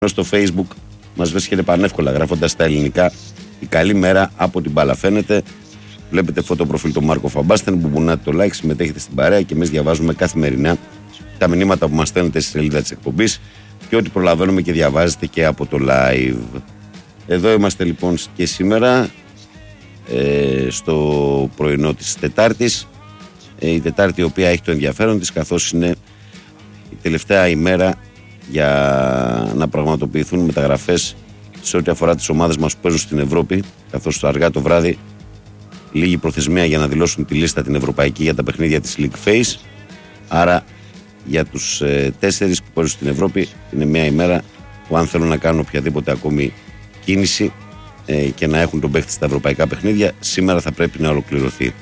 Στο Facebook μας βρίσκεται πανεύκολα γράφοντας τα ελληνικά η καλή μέρα από την μπάλα. Φαίνεται, βλέπετε φωτοπροφίλ του Μάρκο Φαμπάστεν, που μπουνάτε το like, συμμετέχετε στην παρέα και εμείς διαβάζουμε καθημερινά τα μηνύματα που μας στέλνετε στη σελίδα της εκπομπής και ό,τι προλαβαίνουμε και διαβάζετε και από το live. Εδώ είμαστε λοιπόν και σήμερα στο πρωινό της Τετάρτης. Η Τετάρτη η οποία έχει το ενδιαφέρον της, καθώς είναι η τελευταία ημέρα για να πραγματοποιηθούν μεταγραφές σε ό,τι αφορά τις ομάδες μας που παίζουν στην Ευρώπη, καθώς αργά το βράδυ λίγη προθεσμία για να δηλώσουν τη λίστα την ευρωπαϊκή για τα παιχνίδια της League Phase. Άρα για τους 4 που παίζουν στην Ευρώπη είναι μια ημέρα που αν θέλουν να κάνουν οποιαδήποτε ακόμη κίνηση και να έχουν τον παίχτη στα ευρωπαϊκά παιχνίδια, σήμερα θα πρέπει να ολοκληρωθεί.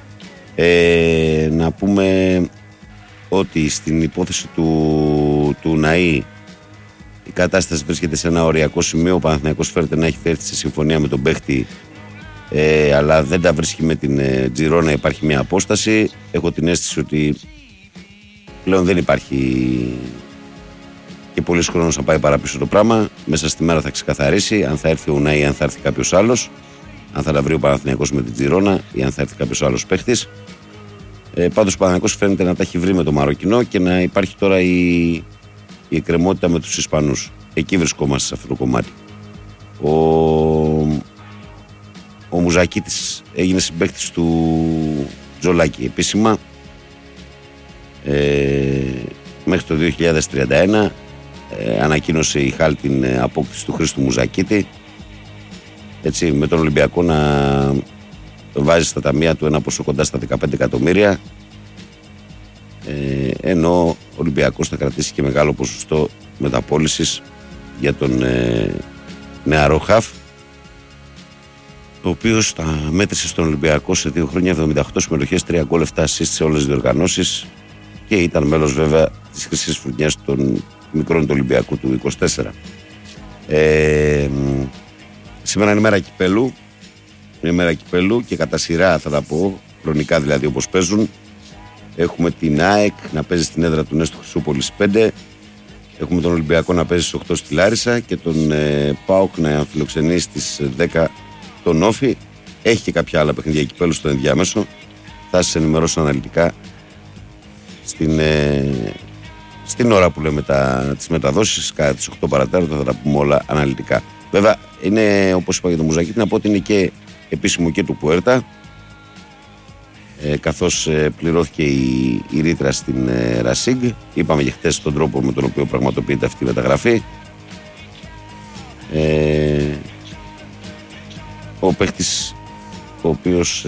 Να πούμε ότι στην υπόθεση του Ναΐ η κατάσταση βρίσκεται σε ένα οριακό σημείο. Ο Παναθηναϊκός φέρεται να έχει έρθει σε συμφωνία με τον παίχτη, αλλά δεν τα βρίσκει με την Τζιρόνα, υπάρχει μια απόσταση. Έχω την αίσθηση ότι πλέον δεν υπάρχει και πολύς χρόνος να πάει παραπίσω το πράγμα. Μέσα στη μέρα θα ξεκαθαρίσει αν θα έρθει ο Ναΐ ή αν θα έρθει κάποιος άλλος, αν θα τα βρει ο Παναθηναϊκός με την Τζιρόνα ή αν θα έρθει κάποιος άλλος παίχτης. Πάντως ο Παναθηναϊκός φαίνεται να τα έχει βρει με το Μαροκινό και να υπάρχει τώρα η εκκρεμότητα με τους Ισπανούς. Εκεί βρισκόμαστε σε αυτό το κομμάτι. Ο Μουζακίτης έγινε συμπαίκτης του Τζολάκη επίσημα μέχρι το 2031. Ανακοίνωσε η Χάλ την απόκτηση του Χρήστου Μουζακίτη, έτσι, με τον Ολυμπιακό να βάζει στα ταμεία του ένα ποσό κοντά στα 15 εκατομμύρια, ενώ ο Ολυμπιακός θα κρατήσει και μεγάλο ποσοστό μεταπώλησης για τον νεαρό χαφ, ο οποίος τα μέτρησε στον Ολυμπιακό σε 2 χρόνια, 78 συμμετοχές, 3 γκολ, 7 assist σε όλες τις διοργανώσεις και ήταν μέλος βέβαια της χρυσής φουρνιάς των μικρών του Ολυμπιακού του 24. Σήμερα είναι η μέρα κυπέλου. Είναι μέρα κυπέλου και κατά σειρά θα τα πω, χρονικά δηλαδή όπως παίζουν. Έχουμε την ΑΕΚ να παίζει στην έδρα του Νέστου Χρυσούπολης 5. Έχουμε τον Ολυμπιακό να παίζει στις 8 στη Λάρισα και τον ΠΑΟΚ να φιλοξενεί στις 10 τον Όφη. Έχει και κάποια άλλα παιχνίδια κυπέλου στο ενδιάμεσο. Θα σας ενημερώσω αναλυτικά στην ώρα που λέμε τις μεταδόσεις, κατά τις 8 παρατέταρτο θα τα πούμε όλα αναλυτικά. Βέβαια είναι, όπως είπα για το Μουζακίτη, να πω ότι είναι και επίσημο και του Πουέρτα, καθώς πληρώθηκε η ρήτρα στην Ρασίγκ. Είπαμε και χτες τον τρόπο με τον οποίο πραγματοποιείται αυτή η μεταγραφή. Ο παίχτης ο οποίος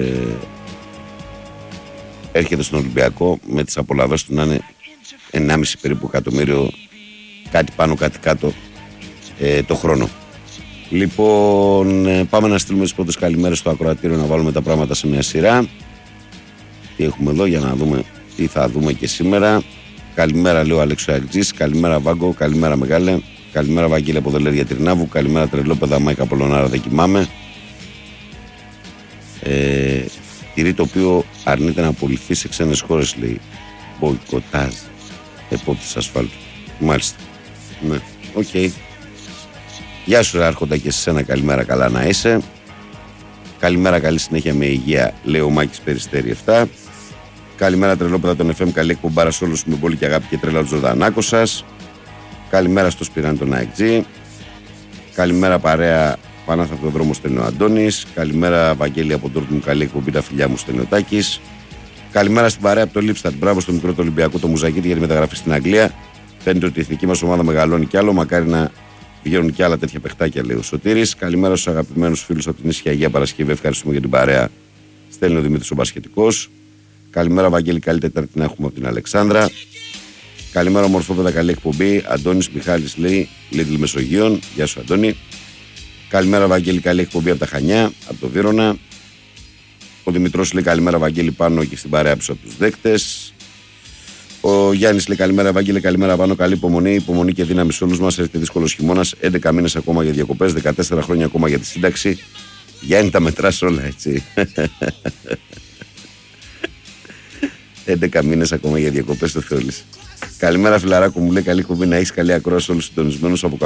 έρχεται στον Ολυμπιακό με τις απολαβές του να είναι 1,5 περίπου εκατομμύριο, κάτι πάνω κάτι κάτω το χρόνο. Λοιπόν, πάμε να στείλουμε τις πρώτες καλημέρες στο ακροατήριο, να βάλουμε τα πράγματα σε μια σειρά. Τι έχουμε εδώ για να δούμε τι θα δούμε και σήμερα. Καλημέρα, λέει ο Αλέξο Αγτζής. Καλημέρα, Βάγκο. Καλημέρα, Μεγάλε. Καλημέρα, Βαγγέλη από Δελέρια Τρινάβου. Καλημέρα, Τρελόπεδα, Μάικα Πολωνάρα, δεν κοιμάμαι. Τυρί το οποίο αρνείται να απολυθεί σε ξένες χώρες, λέει. Μποϊκοτάζ. Επόπτης ασφάλτου. Μάλιστα. Ναι, οκ. Γεια σου, Άρχοντα, και σε σένα καλημέρα, καλά να είσαι. Καλημέρα, καλή συνέχεια με υγεία, λέει ο Μάκης Περιστέρη 7. Καλημέρα, Τρελόπεδα των FM, καλή εκπομπάρα σε όλους με πολύ και αγάπη και τρέλα του Ζωντανάκο σας. Καλημέρα στο Σπυράνι τον ΑΕΚΤΖ. Καλημέρα, παρέα, Πανάθα από τον δρόμο, στέλνει ο Αντώνης. Καλημέρα, Βαγγέλη από τον Τόρκμουν, καλή εκπομπή, τα φιλιά μου, στέλνει ο Τάκης. Καλημέρα στην παρέα από το Λίπστατ. Μπράβο στο μικρό του Ολυμπιακού, το Μουζακίτη, για τη μεταγραφή στην Αγγλία. Φαίνεται ότι η εθνική μας ομάδα μεγαλώνει κι άλλο. Μακάρι να βγαίνουν κι άλλα τέτοια παιχτάκια, λέει ο Σωτήρης. Καλημέρα στους αγαπημένους φίλους από την Ίσια Αγία Παρασκευή. Ευχαριστούμε για την παρέα. Στέλνει ο Δημήτρης ο Μπασχετικός. Καλημέρα, Βαγγέλη, καλή Τετάρτη να έχουμε από την Αλεξάνδρα. Καλημέρα, ομορφόπεδα, καλή εκπομπή. Αντώνης Μιχάλης, λέει, Λίτλ Μεσογείων. Γεια σου, Αντώνη. Καλημέρα, Βαγγέλη, καλή εκπομπή από τα Χανιά, από το Βύρωνα. Ο Δημητρός λέει καλημέρα, Βαγγέλη, πάνω και στην παρέα πίσω από τους δέκτες. Ο Γιάννης λέει καλημέρα, Βαγγέλη, καλημέρα πάνω. Καλή υπομονή, υπομονή και δύναμη σε όλους μας. Έρχεται δύσκολος χειμώνας. 11 μήνες ακόμα για διακοπές, 14 χρόνια ακόμα για τη σύνταξη. Γιάννη, τα μετράς όλα, έτσι. 11 μήνες ακόμα για διακοπές, το θέλεις. Καλημέρα, φιλαράκο μου. Λέει καλή εκπομπή να έχει καλή ακρόαση όλου του συντονισμένου από